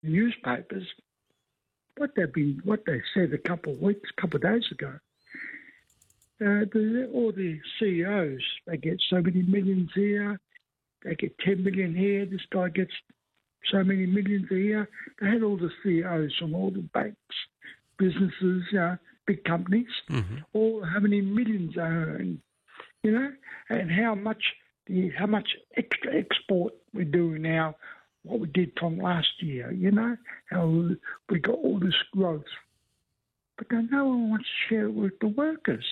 newspapers, what they said a couple of days ago. All the CEOs, they get so many millions here, they get 10 million here, this guy gets so many millions a year. They had all the CEOs from all the banks, businesses, big companies, all how many millions they earn, and how much extra export we're doing now, what we did from last year, how we got all this growth. But then no one wants to share it with the workers.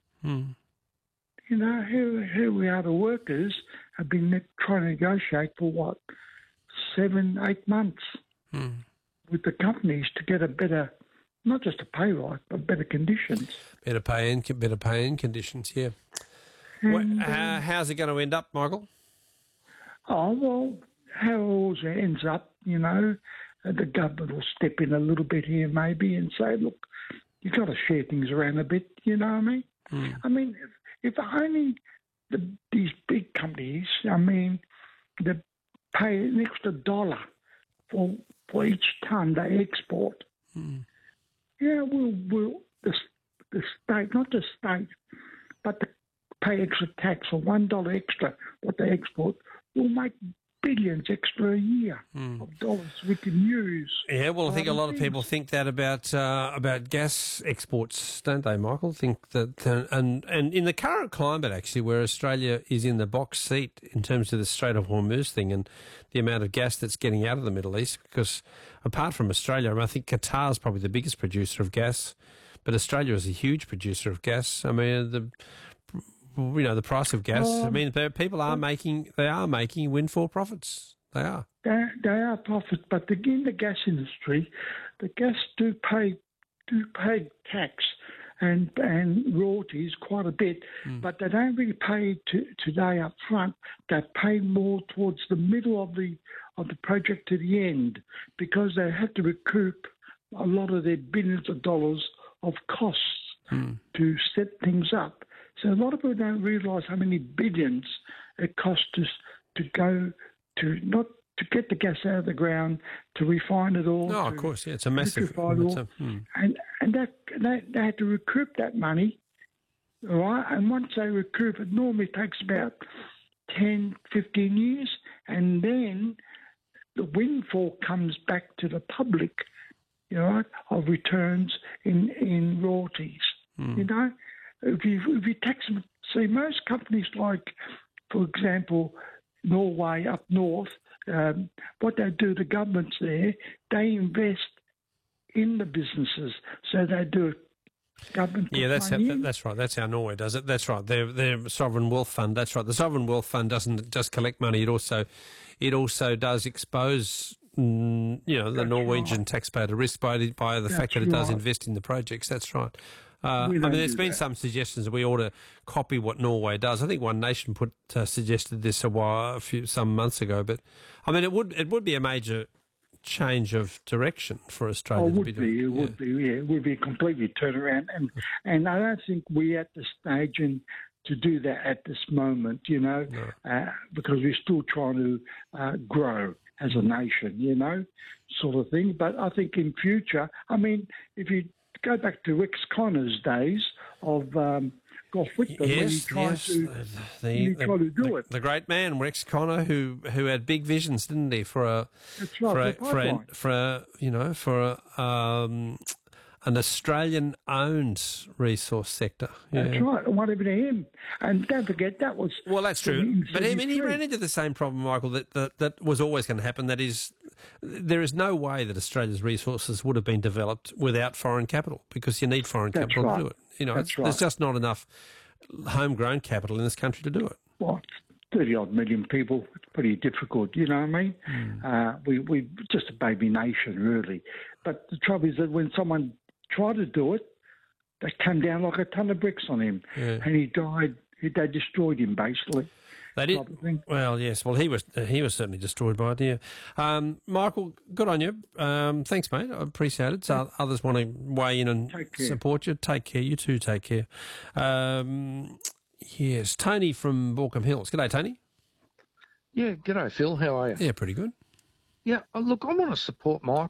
Here we are, the workers have been trying to negotiate for 7-8 months with the companies to get a better, not just a pay rise, but better conditions. Better pay and conditions, yeah. And, how's it going to end up, Michael? Oh, well, how it all ends up, the government will step in a little bit here maybe and say, look, you've got to share things around a bit, you know what I mean? I mean, if only these big companies, they pay an extra $1 for each ton they export. Will the state, not the state, but the pay extra tax for $1 extra what they export will make billions extra a year of dollars we can use. Yeah, well, I think a lot of people think that about gas exports, don't they, Michael? Think that, and in the current climate, actually, where Australia is in the box seat in terms of the Strait of Hormuz thing and the amount of gas that's getting out of the Middle East, because apart from Australia, I think Qatar is probably the biggest producer of gas, but Australia is a huge producer of gas. I mean, the price of gas. People are making windfall profits. They are. They are profits, but in the gas industry, the gas do pay tax and royalties quite a bit, but they don't really pay today up front. They pay more towards the middle of the project to the end, because they have to recoup a lot of their billions of dollars of costs to set things up. So a lot of people don't realise how many billions it costs us to go to get the gas out of the ground, to refine it all. No, of course, yeah, it's a massive. And they had to recoup that money, all right? And once they recoup it, normally takes about 10, 15 years, and then the windfall comes back to the public, of returns in royalties, If you tax them, see, most companies like, for example, Norway up north, what they do, the governments there, they invest in the businesses. So they do government. Yeah, that's right. That's how Norway does it. That's right. Their sovereign wealth fund. That's right. The sovereign wealth fund doesn't just collect money. It also does expose the Norwegian taxpayer to risk by the fact that it does invest in the projects. That's right. There's been some suggestions that we ought to copy what Norway does. I think One Nation suggested this some months ago. But it would be a major change of direction for Australia. It would be a completely turnaround, and I don't think we're at the stage to do that at this moment. No. Because we're still trying to grow as a nation, sort of thing. But I think in future, if you go back to Rex Connor's days of Gough Whitlam, when he tried to do it. The great man Rex Connor, who had big visions, didn't he, for an Australian-owned resource sector. Yeah. That's right, and whatever to him. And don't forget, that was... Well, that's true. But he ran into the same problem, Michael, that was always going to happen. That is, there is no way that Australia's resources would have been developed without foreign capital, because you need foreign capital to do it. There's just not enough homegrown capital in this country to do it. Well, 30-odd million people, it's pretty difficult, you know what I mean? We're just a baby nation, really. But the trouble is that when someone tried to do it, they came down like a ton of bricks on him, and he died. They destroyed him, basically. They did. Well, yes. Well, he was certainly destroyed by it. Yeah. Michael, good on you. Thanks, mate. I appreciate it. So others want to weigh in and support you. Take care. You too. Take care. Yes, Tony from Baulkham Hills. G'day, Tony. Yeah, g'day, Phil. How are you? Yeah, pretty good. Yeah, look, I want to support Michael